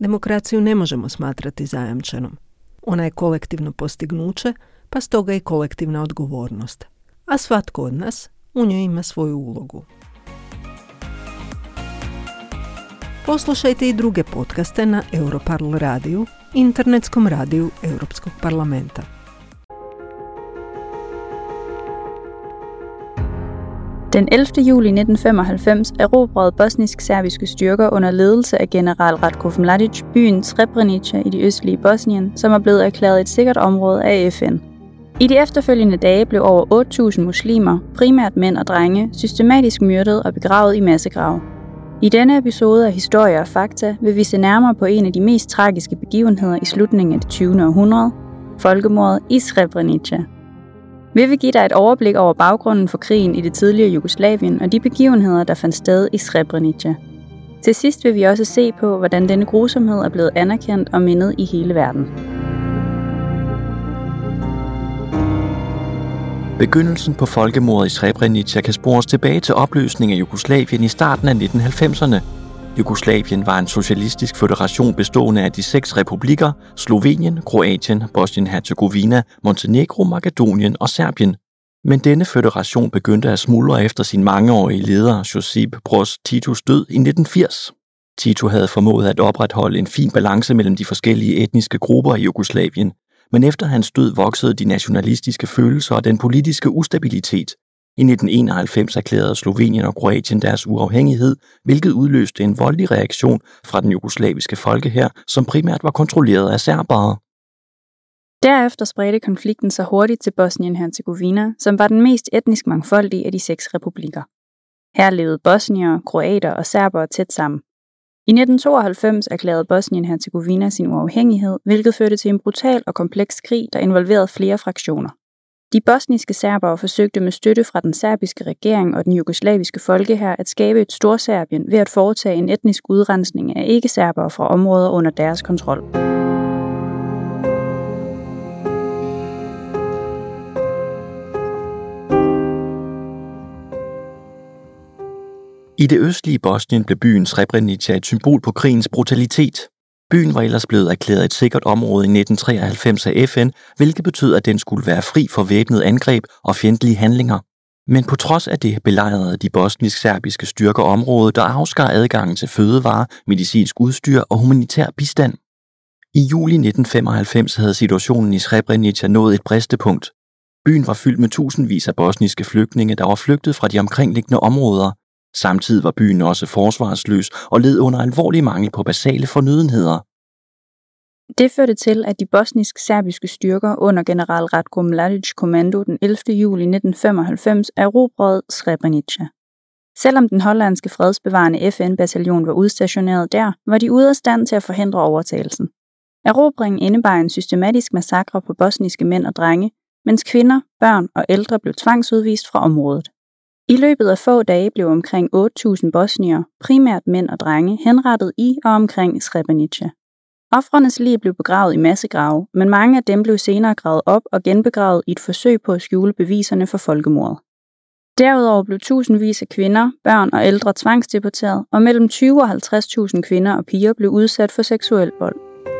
Demokraciju ne možemo smatrati zajamčenom. Ona je kolektivno postignuće, pa stoga i kolektivna odgovornost. A svatko od nas u njoj ima svoju ulogu. Poslušajte i druge podcaste na Europarl radiju, internetskom radiju Europskog parlamenta. Den 11. juli 1995 erobrede bosnisk-serbiske styrker under ledelse af general Ratko Mladic byen Srebrenica i det østlige Bosnien, som er blevet erklæret et sikkert område af FN. I de efterfølgende dage blev over 8.000 muslimer, primært mænd og drenge, systematisk myrdet og begravet i massegrave. I denne episode af Historie og Fakta vil vi se nærmere på en af de mest tragiske begivenheder i slutningen af det 20. århundrede, folkemordet i Srebrenica. Vi vil give dig et overblik over baggrunden for krigen i det tidligere Jugoslavien og de begivenheder, der fandt sted i Srebrenica. Til sidst vil vi også se på, hvordan denne grusomhed er blevet anerkendt og mindet i hele verden. Begyndelsen på folkemordet i Srebrenica kan spores tilbage til opløsningen af Jugoslavien i starten af 1990'erne. Jugoslavien var en socialistisk føderation bestående af de 6 republikker, Slovenien, Kroatien, Bosnien-Hercegovina, Montenegro, Makedonien og Serbien. Men denne føderation begyndte at smuldre efter sin mangeårige leder, Josip Broz Titos død i 1980. Tito havde formået at opretholde en fin balance mellem de forskellige etniske grupper i Jugoslavien, men efter hans død voksede de nationalistiske følelser og den politiske ustabilitet. I 1991 erklærede Slovenien og Kroatien deres uafhængighed, hvilket udløste en voldelig reaktion fra den jugoslaviske folkehær, som primært var kontrolleret af serbere. Derefter spredte konflikten sig hurtigt til Bosnien-Hercegovina, som var den mest etnisk mangfoldige af de 6 republikker. Her levede bosniere, kroater og serbere tæt sammen. I 1992 erklærede Bosnien-Hercegovina sin uafhængighed, hvilket førte til en brutal og kompleks krig, der involverede flere fraktioner. De bosniske serbere forsøgte med støtte fra den serbiske regering og den jugoslaviske folkehær at skabe et Storserbien ved at foretage en etnisk udrensning af ikke-serbere fra områder under deres kontrol. I det østlige Bosnien blev byen Srebrenica et symbol på krigens brutalitet. Byen var ellers blevet erklæret et sikkert område i 1993 af FN, hvilket betød, at den skulle være fri for væbnet angreb og fjendtlige handlinger. Men på trods af det belejrede de bosnisk-serbiske styrker området, der afskar adgangen til fødevarer, medicinsk udstyr og humanitær bistand. I juli 1995 havde situationen i Srebrenica nået et bristepunkt. Byen var fyldt med tusindvis af bosniske flygtninge, der var flygtet fra de omkringliggende områder. Samtidig var byen også forsvarsløs og led under alvorlig mangel på basale fornødenheder. Det førte til, at de bosnisk-serbiske styrker under general Ratko Mladic kommando den 11. juli 1995 erobrede Srebrenica. Selvom den hollandske fredsbevarende FN-bataljon var udstationeret der, var de ude af stand til at forhindre overtagelsen. Erobringen indebar en systematisk massakre på bosniske mænd og drenge, mens kvinder, børn og ældre blev tvangsudvist fra området. I løbet af få dage blev omkring 8.000 bosniere, primært mænd og drenge, henrettet i og omkring Srebrenica. Ofrenes lig blev begravet i massegrave, men mange af dem blev senere gravet op og genbegravet i et forsøg på at skjule beviserne for folkemordet. Derudover blev tusindvis af kvinder, børn og ældre tvangsdeporteret, og mellem 20 og 50.000 kvinder og piger blev udsat for seksuel vold.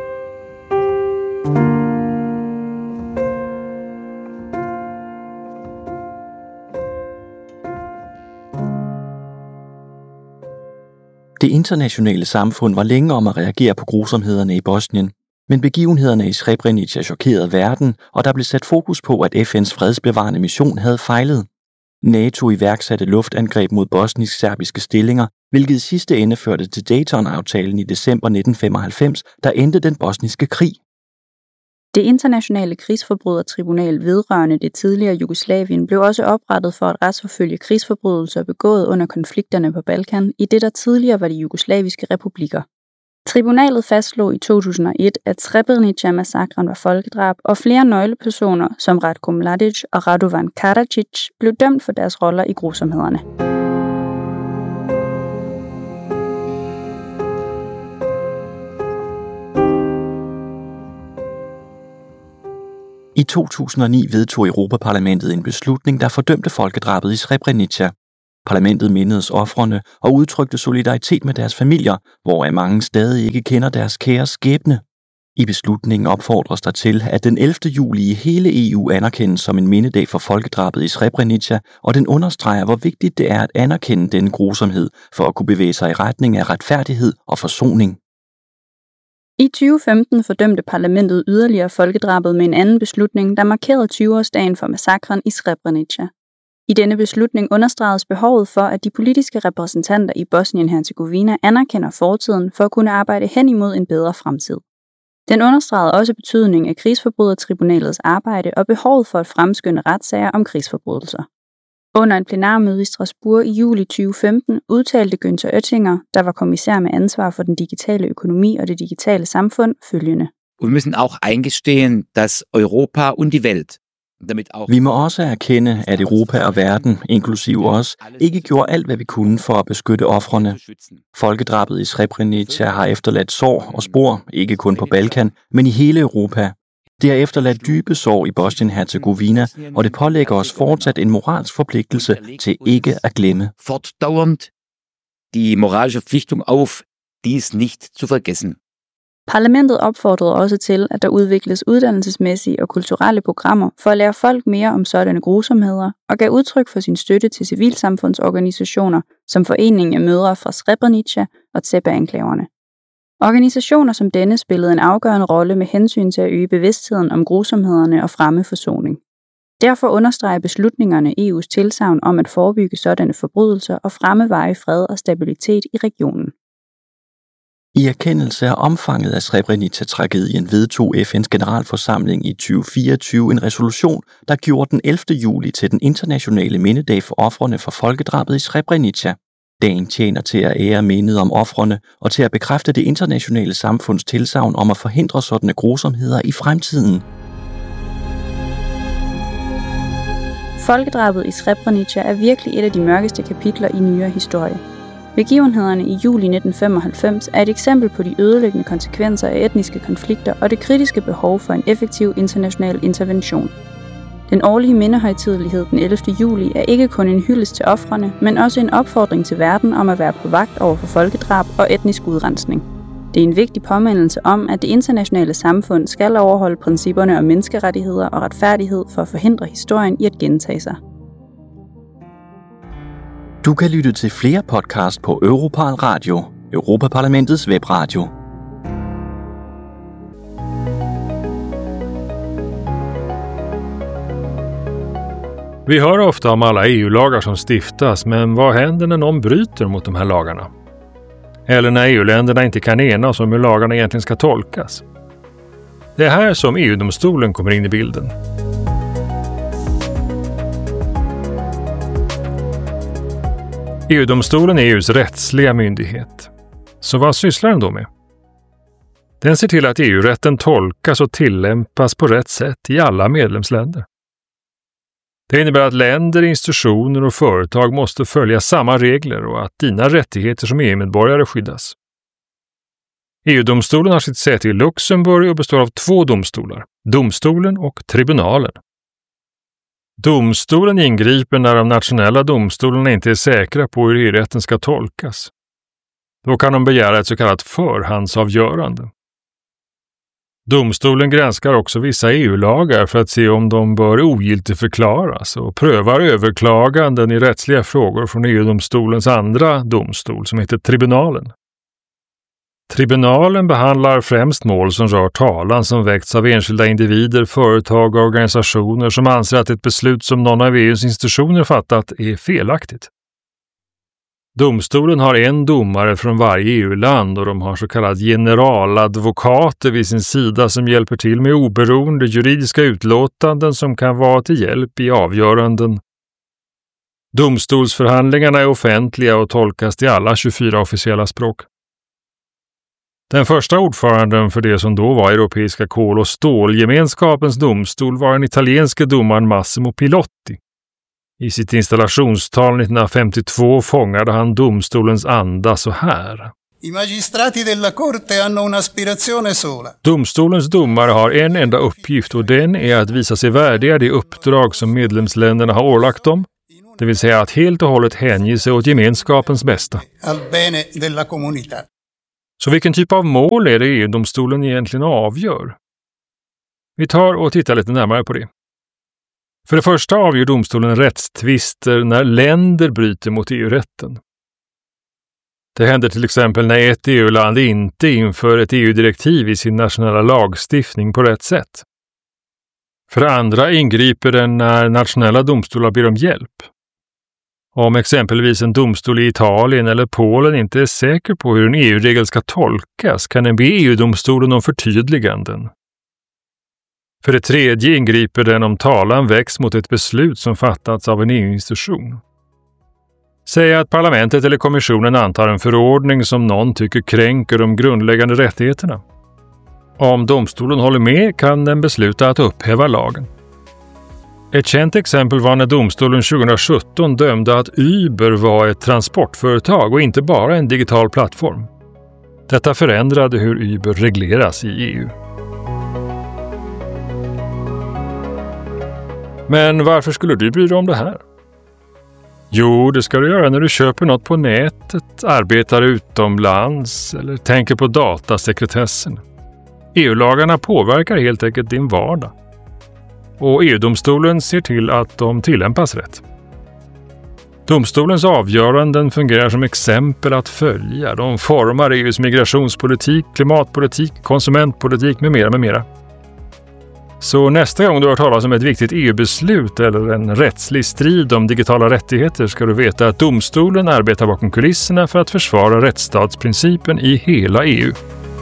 Det internationale samfund var længe om at reagere på grusomhederne i Bosnien, men begivenhederne i Srebrenica chokerede verden, og der blev sat fokus på, at FN's fredsbevarende mission havde fejlet. NATO iværksatte luftangreb mod bosnisk-serbiske stillinger, hvilket i sidste ende førte til Dayton-aftalen i december 1995, der endte den bosniske krig. Det internationale krigsforbrydertribunal vedrørende det tidligere Jugoslavien blev også oprettet for at retsforfølge krigsforbrydelser begået under konflikterne på Balkan i det, der tidligere var de jugoslaviske republikker. Tribunalet fastslog i 2001, at Srebrenica-massakren var folkedrab, og flere nøglepersoner som Ratko Mladic og Radovan Karadzic blev dømt for deres roller i grusomhederne. I 2009 vedtog Europaparlamentet en beslutning, der fordømte folkedrabet i Srebrenica. Parlamentet mindedes ofrene og udtrykte solidaritet med deres familier, hvoraf mange stadig ikke kender deres kære skæbne. I beslutningen opfordres der til, at den 11. juli i hele EU anerkendes som en mindedag for folkedrabet i Srebrenica, og den understreger, hvor vigtigt det er at anerkende denne grusomhed for at kunne bevæge sig i retning af retfærdighed og forsoning. I 2015 fordømte parlamentet yderligere folkedrabet med en anden beslutning, der markerede 20-årsdagen for massakren i Srebrenica. I denne beslutning understregedes behovet for, at de politiske repræsentanter i Bosnien-Hercegovina anerkender fortiden for at kunne arbejde hen imod en bedre fremtid. Den understregede også betydningen af krigsforbrydertribunalets arbejde og behovet for at fremskynde retssager om krigsforbrydelser. Under et plenarmøde i Strasbourg i juli 2015 udtalte Günther Oettinger, der var kommissær med ansvar for den digitale økonomi og det digitale samfund, følgende. Wir müssen auch eingestehen, dass Europa und die Welt Vi må også erkende, at Europa og verden, inklusive os, ikke gjorde alt, hvad vi kunne for at beskytte ofrene. Folkedrabet i Srebrenica har efterladt sår og spor, ikke kun på Balkan, men i hele Europa. Det har efterladt dybe sår i Bosnien-Hercegovina, og det pålægger os fortsat en moralsk forpligtelse til ikke at glemme. Fortdauernd die moralische Verpflichtung auf, dies nicht zu vergessen. Parlamentet opfordrede også til, at der udvikles uddannelsesmæssige og kulturelle programmer for at lære folk mere om sådanne grusomheder, og gav udtryk for sin støtte til civilsamfundsorganisationer som Foreningen af Mødre fra Srebrenica og Zepa-enklaverne. Organisationer som denne spillede en afgørende rolle med hensyn til at øge bevidstheden om grusomhederne og fremme forsoning. Derfor understreger beslutningerne EU's tilsagn om at forebygge sådanne forbrydelser og fremme varig fred og stabilitet i regionen. I erkendelse af omfanget af Srebrenica-tragedien vedtog FN's generalforsamling i 2024 en resolution, der gjorde den 11. juli til den internationale mindedag for ofrene for folkedrabet i Srebrenica. Dagen tjener til at ære mindet om ofrene og til at bekræfte det internationale samfunds tilsagn om at forhindre sådanne grusomheder i fremtiden. Folkedrabet i Srebrenica er virkelig et af de mørkeste kapitler i nyere historie. Begivenhederne i juli 1995 er et eksempel på de ødelæggende konsekvenser af etniske konflikter og det kritiske behov for en effektiv international intervention. Den årlige mindehøjtidelighed den 11. juli er ikke kun en hyldest til ofrene, men også en opfordring til verden om at være på vagt over for folkedrab og etnisk udrensning. Det er en vigtig påmindelse om, at det internationale samfund skal overholde principperne om menneskerettigheder og retfærdighed for at forhindre historien i at gentage sig. Du kan lytte til flere podcast på Europal Radio, Europaparlamentets webradio. Vi hör ofta om alla EU-lagar som stiftas, men vad händer när någon bryter mot de här lagarna? Eller när EU-länderna inte kan enas om hur lagarna egentligen ska tolkas? Det är här som EU-domstolen kommer in i bilden. EU-domstolen är EUs rättsliga myndighet. Så vad sysslar den då med? Den ser till att EU-rätten tolkas och tillämpas på rätt sätt i alla medlemsländer. Det innebär att länder, institutioner och företag måste följa samma regler och att dina rättigheter som EU-medborgare skyddas. EU-domstolen har sitt säte i Luxemburg och består av 2 domstolar, domstolen och tribunalen. Domstolen ingriper när de nationella domstolarna inte är säkra på hur EU-rätten ska tolkas. Då kan de begära ett så kallat förhandsavgörande. Domstolen granskar också vissa EU-lagar för att se om de bör ogiltigförklaras och prövar överklaganden i rättsliga frågor från EU-domstolens andra domstol som heter tribunalen. Tribunalen behandlar främst mål som rör talan som väckts av enskilda individer, företag och organisationer som anser att ett beslut som någon av EUs institutioner fattat är felaktigt. Domstolen har en domare från varje EU-land och de har så kallade generaladvokater vid sin sida som hjälper till med oberoende juridiska utlåtanden som kan vara till hjälp i avgöranden. Domstolsförhandlingarna är offentliga och tolkas till alla 24 officiella språk. Den första ordföranden för det som då var Europeiska kol- och stålgemenskapens domstol var den italienske domaren Massimo Pilotti. I sitt installationstal 1952 fångade han domstolens anda så här. I magistrati della corte hanno un'aspirazione sola. Domstolens domare har en enda uppgift och den är att visa sig värdiga det uppdrag som medlemsländerna har ålagt dem det vill säga att helt och hållet hänge sig åt gemenskapens bästa. al bene della comunità. Så vilken typ av mål är det EU-domstolen egentligen avgör? Vi tar och tittar lite närmare på det. För det första avgör domstolen rättstvister när länder bryter mot EU-rätten. Det händer till exempel när ett EU-land inte inför ett EU-direktiv i sin nationella lagstiftning på rätt sätt. För det andra ingriper den när nationella domstolar ber om hjälp. Om exempelvis en domstol i Italien eller Polen inte är säker på hur en EU-regel ska tolkas kan den be EU-domstolen om förtydliganden. För det tredje ingriper den om talan väcks mot ett beslut som fattats av en EU-institution. Säg att parlamentet eller kommissionen antar en förordning som någon tycker kränker de grundläggande rättigheterna. Om domstolen håller med kan den besluta att upphäva lagen. Ett känt exempel var när domstolen 2017 dömde att Uber var ett transportföretag och inte bara en digital plattform. Detta förändrade hur Uber regleras i EU. Men varför skulle du bry dig om det här? Jo, det ska du göra när du köper något på nätet, arbetar utomlands eller tänker på datasekretessen. EU-lagarna påverkar helt enkelt din vardag. Och EU-domstolen ser till att de tillämpas rätt. Domstolens avgöranden fungerar som exempel att följa. De formar EUs migrationspolitik, klimatpolitik, konsumentpolitik med mera med mera. Så nästa gång du har talat om ett viktigt EU-beslut eller en rättslig strid om digitala rättigheter ska du veta att domstolen arbetar bakom kulisserna för att försvara rättsstatsprincipen i hela EU.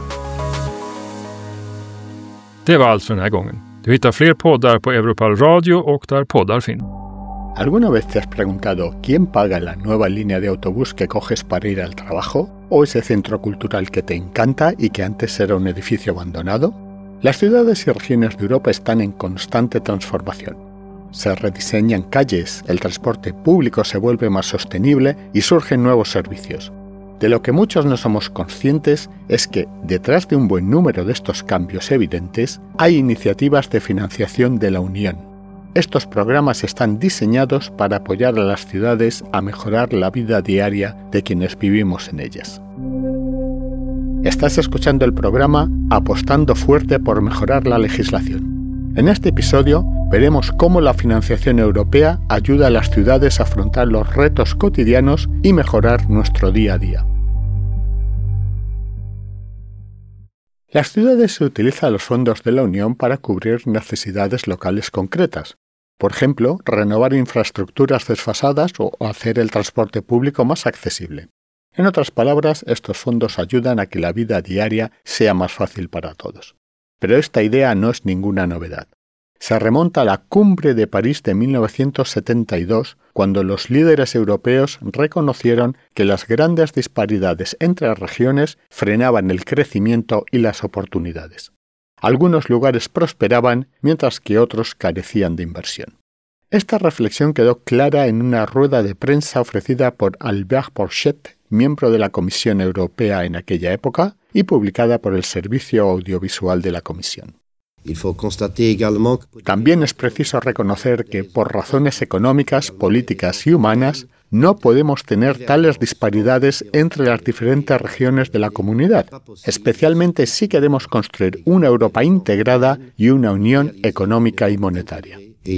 Det var allt för den här gången. Du hittar fler poddar på Europal Radio och där poddar finns. ¿Alguna vez te has preguntado quién paga la nueva línea de autobús que coges para ir al trabajo? ¿O ese centro cultural que te encanta y que antes era un edificio abandonado? Las ciudades y regiones de Europa están en constante transformación. Se rediseñan calles, el transporte público se vuelve más sostenible y surgen nuevos servicios. De lo que muchos no somos conscientes es que, detrás de un buen número de estos cambios evidentes, hay iniciativas de financiación de la Unión. Estos programas están diseñados para apoyar a las ciudades a mejorar la vida diaria de quienes vivimos en ellas. Estás escuchando el programa Apostando fuerte por mejorar la legislación. En este episodio veremos cómo la financiación europea ayuda a las ciudades a afrontar los retos cotidianos y mejorar nuestro día a día. Las ciudades se utilizan los fondos de la Unión para cubrir necesidades locales concretas. Por ejemplo, renovar infraestructuras desfasadas o hacer el transporte público más accesible. En otras palabras, estos fondos ayudan a que la vida diaria sea más fácil para todos. Pero esta idea no es ninguna novedad. Se remonta a la Cumbre de París de 1972, cuando los líderes europeos reconocieron que las grandes disparidades entre regiones frenaban el crecimiento y las oportunidades. Algunos lugares prosperaban, mientras que otros carecían de inversión. Esta reflexión quedó clara en una rueda de prensa ofrecida por Albert Porchet, miembro de la Comisión Europea en aquella época, y publicada por el Servicio Audiovisual de la Comisión. También es preciso reconocer que, por razones económicas, políticas y humanas, no podemos tener tales disparidades entre las diferentes regiones de la comunidad, especialmente si queremos construir una Europa integrada y una unión económica y monetaria.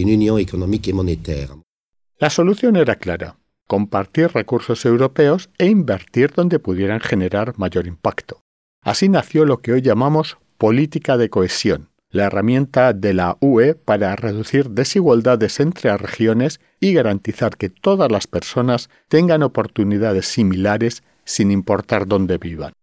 La solución era clara: compartir recursos europeos e invertir donde pudieran generar mayor impacto. Así nació lo que hoy llamamos política de cohesión, la herramienta de la UE para reducir desigualdades entre regiones y garantizar que todas las personas tengan oportunidades similares sin importar dónde vivan.